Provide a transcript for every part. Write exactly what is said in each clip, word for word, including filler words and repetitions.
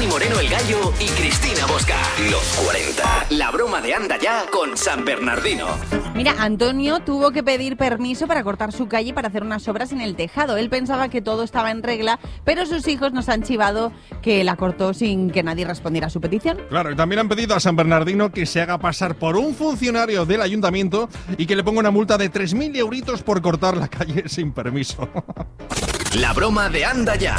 Dani Moreno el Gallo y Cristina Bosca. Los cuarenta. La broma de Anda Ya con San Bernardino. Mira, Antonio tuvo que pedir permiso para cortar su calle para hacer unas obras en el tejado. Él pensaba que todo estaba en regla, pero sus hijos nos han chivado que la cortó sin que nadie respondiera a su petición. Claro, y también han pedido a San Bernardino que se haga pasar por un funcionario del ayuntamiento y que le ponga una multa de tres mil euritos por cortar la calle sin permiso. La broma de Anda Ya.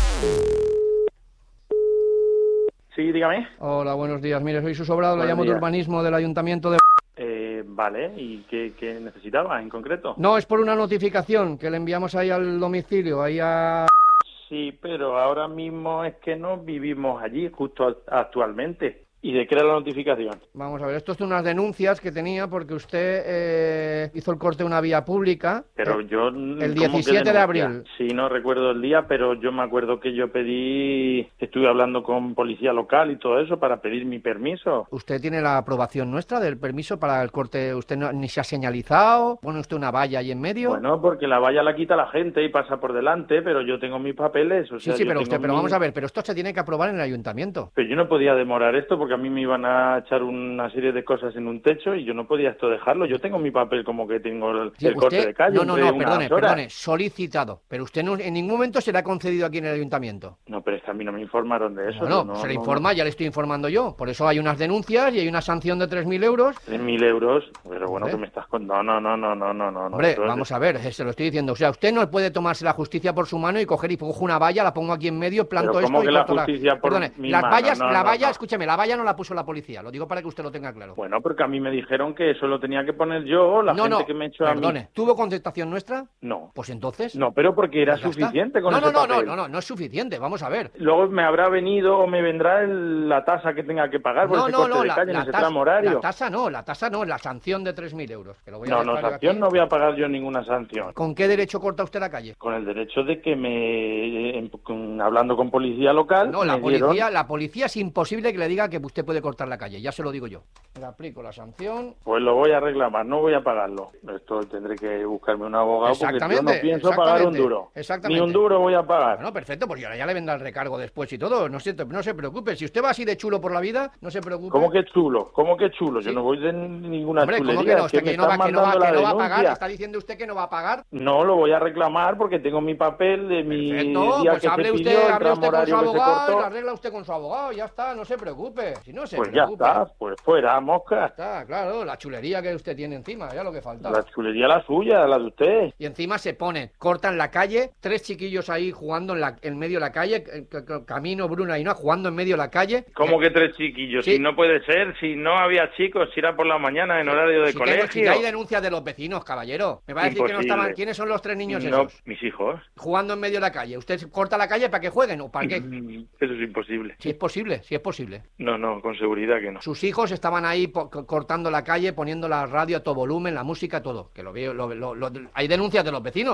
Sí, dígame. Hola, buenos días. Mire, soy su sobrado, le Buenos llamo de días. urbanismo del ayuntamiento de... Eh, vale, ¿y qué, qué necesitaba en concreto? No, es por una notificación que le enviamos ahí al domicilio, ahí a... Sí, pero ahora mismo es que no vivimos allí justo actualmente. ¿Y de qué era la notificación? Vamos a ver, esto es de unas denuncias que tenía porque usted eh, hizo el corte de una vía pública. Pero eh, yo... El diecisiete de abril. Sí, no recuerdo el día, pero yo me acuerdo que yo pedí... Estuve hablando con policía local y todo eso para pedir mi permiso. ¿Usted tiene la aprobación nuestra del permiso para el corte? ¿Usted no, ni se ha señalizado? ¿Pone usted una valla ahí en medio? Bueno, porque la valla la quita la gente y pasa por delante, pero yo tengo mis papeles, o sea... Sí, sí, yo pero tengo usted, pero mi- vamos a ver, pero esto se tiene que aprobar en el ayuntamiento. Pero yo no podía demorar esto porque a mí me iban a echar una serie de cosas en un techo y yo no podía esto dejarlo. Yo tengo mi papel como que tengo el, Sí, el corte usted- de calle. No, no, entre no, unas perdone, horas. perdone, solicitado. Pero usted no, en ningún momento se le ha concedido aquí en el ayuntamiento. No, pero es que a mí no me informaron de eso. Bueno, no, se le no, informa, ya le estoy informando yo. Por eso hay unas denuncias y hay una sanción de tres mil euros. tres mil euros, pero bueno, Hombre. que me estás contando. No, no, no, no, no, no. no. Hombre, Eso es- vamos a ver, eh, se lo estoy diciendo. O sea, usted no puede tomarse la justicia por su mano y coger y cojo una valla, la pongo aquí en medio, planto Pero esto ¿cómo y que la corto justicia por Perdone, mi las mano? vallas, No, la no, valla, no. escúcheme, la valla no la puso la policía. Lo digo para que usted lo tenga claro. Bueno, porque a mí me dijeron que eso lo tenía que poner yo, la no, gente no, que me echó a mí. perdone. ¿Tuvo contestación nuestra? No. Pues entonces... No, pero porque era pues ya está. suficiente con no, ese no, no, papel. no, no, no, no es suficiente. Vamos a ver. Luego me habrá venido o me vendrá el- la tasa que tenga que pagar por No, ese no, corte no, de la, calle en la ese tasa, tramo horario. la tasa no, la tasa no, la sanción de tres mil euros. Que lo voy a No, no, dejar yo sanción aquí. no voy a pagar yo ninguna sanción. ¿Con qué derecho corta usted la calle? Con el derecho de que me, en- con- hablando con policía local, No, la me policía, dieron- la policía es imposible que le diga que usted puede cortar la calle, ya se lo digo yo. Le aplico la sanción. pues lo voy a reclamar, no voy a pagarlo. Esto tendré que buscarme un abogado porque yo Exactamente, no pienso pagar un exactamente, duro. exactamente. Ni un duro voy a pagar. Bueno, perfecto, pues ya, ya le vendrá el recargo después y todo. No se, no se preocupe. Si usted va así de chulo por la vida, no se preocupe. ¿Cómo que chulo? ¿Cómo que chulo? Sí. Yo no voy de ninguna Hombre, ¿cómo chulería. que no? es que Usted me que no va, están que no va, mandando que la no va a pagar. denuncia. ¿Está diciendo usted que no va a pagar? No, lo voy a reclamar porque tengo mi papel de mi Perfecto, día pues que hable se usted, pidió, el hable tramo usted con su horario que se abogado, y cortó. lo arregla usted con su abogado, ya está, no se preocupe. Si no se Pues ya preocupe. está, pues fuera, Ya mosca. está, claro, la chulería que usted tiene encima, ya lo que faltaba. La chulería la suya, la de usted. Y encima se ponen, cortan la calle, tres chiquillos ahí jugando en, la, en medio de la calle, eh, c- c- Camino, Bruno y no, jugando en medio de la calle. ¿Cómo Eh, que tres chiquillos? sí. Si no puede ser, si no había chicos, si era por la mañana en horario de si, que, si colegio. que hay denuncias de los vecinos, caballero. Me va a decir que no Imposible. estaban. ¿Quiénes son los tres niños No, esos? mis hijos. Jugando en medio de la calle. ¿Usted corta la calle para que jueguen o para qué? Eso es imposible. Si es posible, si es posible. No, no, con seguridad que no. Sus hijos estaban ahí po- co- cortando la calle, poniendo la radio a todo volumen, la música, todo. Que lo veo, lo, lo- lo- hay denuncias de los vecinos.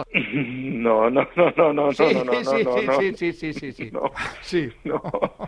No, no, no, no, no, Sí, no, no, no, sí, no, sí, no. sí, sí, sí, sí, sí. No, Sí. no,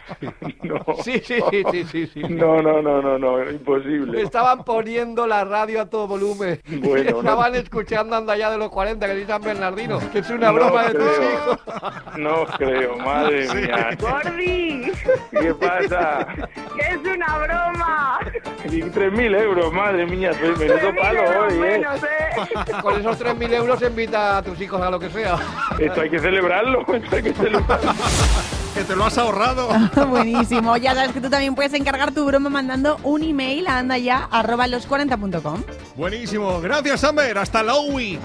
no. Sí, sí, sí, sí, sí, sí. No, no, no, no, no, imposible. Estaban poniendo la radio a todo volumen. Bueno, no. Estaban escuchando Anda Ya de los cuarenta, que dice San Bernardino. Que es una No broma de tus creo. hijos. No creo, madre mía. Gordi, ¿Qué pasa? que es una broma. Y tres mil euros, madre mía, pues menudo Tres mil palo euros hoy, ¿eh? menos, ¿eh? Con esos tres mil euros invita a tus hijos a lo que sea. Esto hay que celebrarlo, esto hay que celebrarlo. Que te lo has ahorrado. Buenísimo. Ya sabes que tú también puedes encargar tu broma mandando un email a andaya arroba los cuarenta punto com. Buenísimo. Gracias, Amber. Hasta Lowy.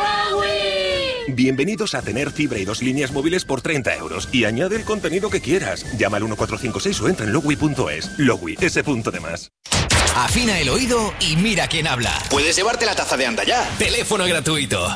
Bienvenidos a tener fibra y dos líneas móviles por treinta euros. Y añade el contenido que quieras. Llama al uno cuatro cinco seis o entra en lowy punto es. Lowy, ese punto de más. Afina el oído y mira quién habla. Puedes llevarte la taza de Anda Ya. Teléfono gratuito.